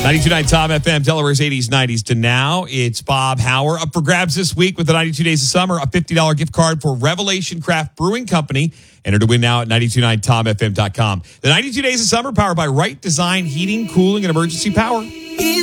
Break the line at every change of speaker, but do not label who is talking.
92.9 Tom FM, Delaware's 80s, 90s to now. It's Bob Hauer up for grabs this week with the 92 Days of Summer, a $50 gift card for Revelation Craft Brewing Company. Enter to win now at 929tomfm.com. The 92 Days of Summer powered by Right Design Heating, Cooling, and Emergency Power.